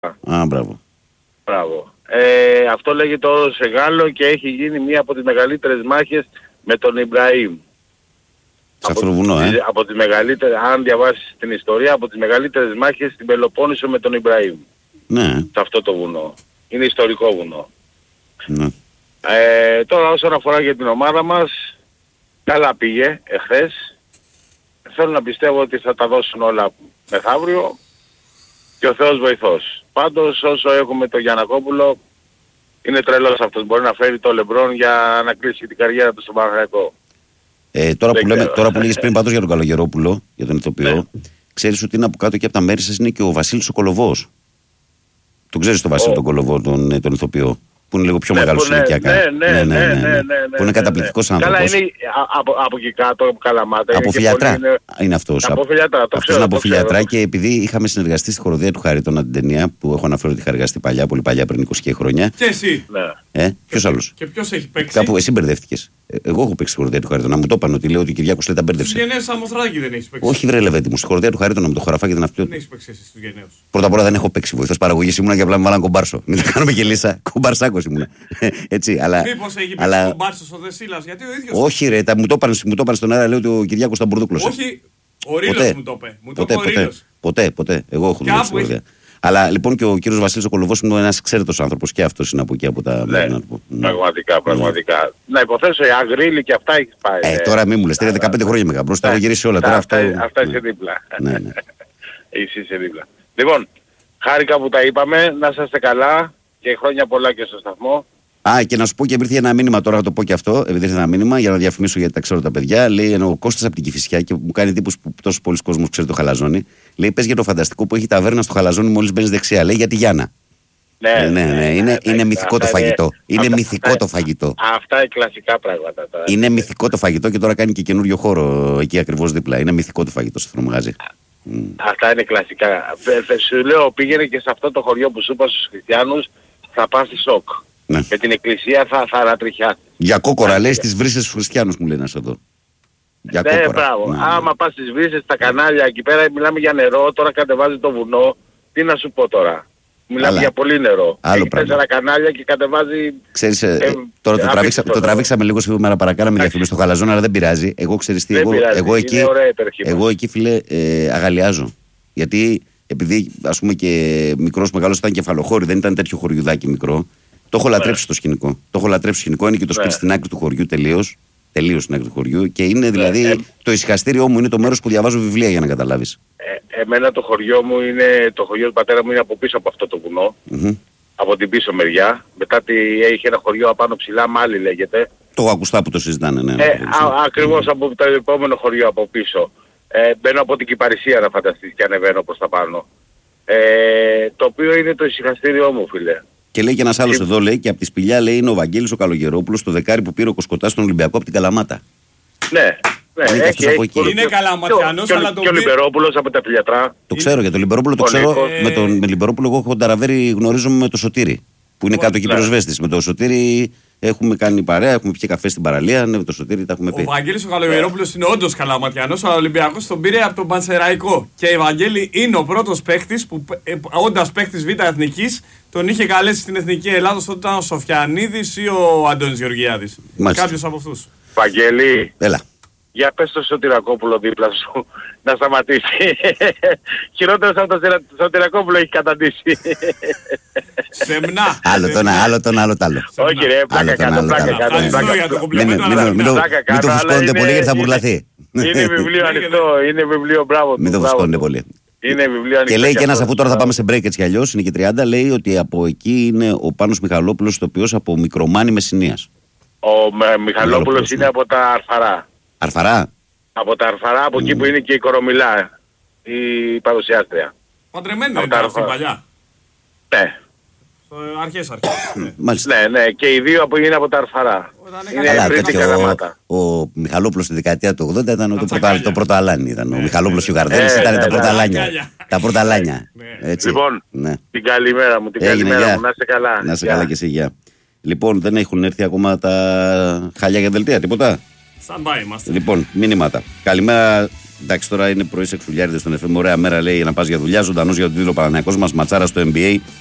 Α, μπράβο. Μπράβο. Αυτό λέγεται όρος Εγάλο και έχει γίνει μία από τις μεγαλύτερες μάχες με τον Ιμπραήμ. Σε αυτό το βουνό, Από τις μεγαλύτερες, αν διαβάσεις την ιστορία, από τις μεγαλύτερες μάχες στην Πελοπόννησο με τον Ιμπραήμ. Ναι. Σε αυτό το βουνό. Είναι ιστορικό βουνό. Ναι. Τώρα όσον αφορά για την ομάδα μας, καλά πήγε εχθές. Θέλω να πιστεύω ότι θα τα δώσουν όλα μεθαύριο και ο Θεός βοηθός. Πάντως όσο έχουμε τον Γιαννακόπουλο, είναι τρελός αυτός. Μπορεί να φέρει το Λεμπρόν για να κλείσει την καριέρα του στον Παναθηναϊκό. Τώρα που λέγεις πριν πάντως για τον Καλογερόπουλο, για τον ηθοποιό, ξέρεις ότι είναι από κάτω και από τα μέρη σας είναι και ο Βασίλης ο Κολοβός. Τον ξέρεις τον Βασίλη τον Κολοβό, τον ηθοποιό, που είναι λίγο πιο μεγάλος ηλικιακά. Ναι. Που είναι καταπληκτικός άνθρωπος. Καλά, είναι από εκεί κάτω, από Καλαμάτα. Από Φιλιατρά είναι αυτός. Από Φιλιατρά, αυτός είναι από Φιλιατρά και επειδή είχαμε συνεργαστεί στη χοροδία του Χαρίτωνα την ταινία που έχω αναφέρει ότι είχα εργαστεί παλιά, πολύ παλιά πριν 20 χρόνια. Και εσύ. Ποιος άλλος? Και ποιος έχει παίξει? Κάπου εσύ μπερδεύτηκες. Εγώ έχω παίξει στη χοροδία του Χαρίτωνα. Μου το είπαν ότι λέω ότι ο Κυριάκος λέει τα μπέρδευσε. Στους Γενναίους Σαμοθράκη δεν έχεις παίξει? Όχι, βρε Λεβέντη μου, στη χοροδία του Χαρίτωνα με το χωραφάκι δεν αυτό. Δεν έχεις παίξει εσύ στους Γενναίους? Πρώτα απ' όλα δεν έχω παίξει. Βοηθός παραγωγής ήμουνα και απλά με βάλαν κομπάρσο. Μην το κάνουμε και λύσα. Κομπαρσάκος ήμουνα. Έτσι, αλλά. Μήπως έχει παίξει κομπάρσο ο Δεσίλας? Γιατί ο ίδιος. Όχι, ρε, μου το είπαν στον αέρα, λέω ότι ο Κυριάκος ήταν μπουρδούκλος. Όχι, ο Ρήλος μου το είπε. Μου το είπε ο Ρήλος. Ποτέ. Εγώ έχω δουλέψει στη χοροδία. Αλλά λοιπόν και ο κύριος Βασίλης ο Κολοβός είναι ένας εξαίρετος άνθρωπος και αυτός είναι από εκεί από τα μέρη. Πραγματικά. Να υποθέσω, η Αγρίλη και αυτά έχεις πάει. Τώρα μη μου λες, 15 χρόνια με γαμπρός, τα έχω γυρίσει όλα. Αυτά είσαι δίπλα. Ναι. Είσαι δίπλα. Λοιπόν, χάρηκα που τα είπαμε, να είσαστε καλά και χρόνια πολλά και στο σταθμό. Και να σου πω και ήρθε ένα μήνυμα τώρα, να το πω και αυτό, επειδή ήρθε ένα μήνυμα για να διαφημίσω γιατί τα ξέρω τα παιδιά. Λέει ο Κώστας από την Κηφισιά και μου κάνει εντύπωση που τόσο πολλοί κόσμος ξέρει το Χαλαζόνι. Λέει πες για το φανταστικό που έχει ταβέρνα στο Χαλαζόνι μόλις μπαίνεις δεξιά. Λέει για τη Γιάννα. Ναι. Είναι μυθικό το φαγητό. Είναι μυθικό το φαγητό. Αυτά είναι κλασικά πράγματα τώρα. Είναι μυθικό το φαγητό και τώρα κάνει και καινούριο χώρο εκεί ακριβώς δίπλα. Είναι μυθικό το φαγητό σε αυτό το μαγαζί. Αυτά είναι κλασικά. Σου λέω πήγαινε και σε αυτό το χωριό που σου είπα στους χριστιανούς θα πας στη σοκ. Ναι. Με την εκκλησία θα ανατριχιάσεις. Για κόκορα λέει στις βρύσες στους χριστιανούς μου λένε εδώ. Για κόκορα. Μπράβο. Άμα πας στις βρύσες, στα κανάλια εκεί πέρα μιλάμε για νερό, τώρα κατεβάζει το βουνό. Τι να σου πω τώρα. Μιλάμε για πολύ νερό. Άλλο έχει 4 κανάλια και κατεβάζει. Ξέρεις, τώρα το τραβήξαμε λίγο σήμερα παρακάναμε διαφημίσεις στο Χαλαζόν, αλλά δεν πειράζει. Εγώ ξέρεις τι, εγώ εκεί φίλε αγαλιάζω. Γιατί επειδή ας πούμε και μικρός μεγάλος ήταν κεφαλοχώρη, δεν ήταν τέτοιο χωριουδάκι μικρό. Το έχω λατρέψει το σκηνικό. Το έχω λατρέψει το σκηνικό, είναι και το σπίτι στην άκρη του χωριού τελείως στην άκρη του χωριού και είναι δηλαδή το ησυχαστήριό μου είναι το μέρος που διαβάζω βιβλία για να καταλάβεις. Εμένα το χωριό μου είναι, το χωριό του πατέρα μου είναι από πίσω από αυτό το βουνό, από την πίσω μεριά. Μετά είχε ένα χωριό απάνω ψηλά, Μάλι λέγεται. Το έχω ακουστά που το συζητάνε, ναι. Ακριβώς από το επόμενο χωριό από πίσω. Μπαίνω από την Κυπαρισία να φανταστείς και ανεβαίνω προς τα πάνω. Το οποίο είναι το ησυχαστήριό μου, φίλε. Και λέει και ένας άλλος εδώ, λέει, και από τη Σπηλιά λέει είναι ο Βαγγέλης ο Καλογερόπουλος, το δεκάρι που πήρε ο Κοσκοτάς στον Ολυμπιακό από την Καλαμάτα. Ναι. Είναι Καλαματιανός, αλλά και ο Λιμπερόπουλος από τα Φιλιατρά. Το ξέρω για τον Λιμπερόπουλο, το ξέρω. Με τον Λιμπερόπουλο εγώ έχω ταραβέρει, γνωρίζομαι με το Σωτήρι, που είναι κάτω εκεί πυροσβέστης. Με το Σωτήρι έχουμε κάνει παρέα, έχουμε πιει καφέ στην παραλία, με το Σωτήρι τα έχουμε πει. Ο Βαγγέλης ο Καλογερόπουλος είναι όντως Καλαματιανός, αλλά ο Ολυμπιακός τον πήρε από τον Πανσεραϊκό. Και η Βαγγέλη είναι ο πρώτος παίκτης που, όντας παίκτης Β' Εθνικής, τον είχε καλέσει στην Εθνική Ελλάδος όταν ήταν ο Σοφιανίδης ή ο Αντώνης Γεωργιάδης. Κάποιος από αυτούς. Βαγγέλη. Έλα. Για πες το Σωτηρακόπουλο δίπλα σου να σταματήσει. Χειρότερος από το Σωτηρακόπουλο έχει καταντήσει. Σεμνά. Άλλο το άλλο το άλλο. Όχι ρε, πλάκα κάτω. Μην το φουσκώνετε πολύ γιατί θα μπουρλαθεί. Είναι βιβλίο ανοιχτό, είναι βιβλίο μπράβο. Μην το φουσκώνετε πολύ. Είναι βιβλίο ανοιχτό. Και λέει και ένας, αφού τώρα θα πάμε σε break έτσι κι αλλιώς, είναι και 30, λέει ότι από εκεί είναι ο Πάνος Μιχαλόπουλος, το οποίος από Μικρομάνη Μεσσηνίας. Ο Μιχαλόπουλος είναι από τα Αρφαρά. Αρφαρά. Από τα Αρφαρά, από εκεί που είναι και η Κορομιλά, η παρουσιάστρια. Παντρεμένη ήταν αυτή παλιά. Ναι. Αρχές. Ναι, και οι δύο είναι από τα Αρφαρά. Καλά, ο Μιχαλόπουλος στη δεκαετία του 80 ήταν το πρώτο αλάνι. Ήταν. Ο Μιχαλόπουλος και ο Γαρδέλης ήταν τα πρώτα αλάνια. Τα πρώτα αλάνια. Λοιπόν, την καλημέρα μου, να είστε καλά. Να είστε καλά και εσύ, γεια. Λοιπόν, δεν έχουν έρθει ακόμα τα χαλιά για δελτία, τίποτα. Stand by είμαστε. Λοιπόν, μηνύματα. Καλημέρα Εντάξει, τώρα είναι πρωί σε Ξουλιάριδες στον FM. Ωραία μέρα λέει για να πας για δουλειά. Ζωντανός για τον τίτλο Παναθηναϊκός μας. Ματσάρα στο NBA.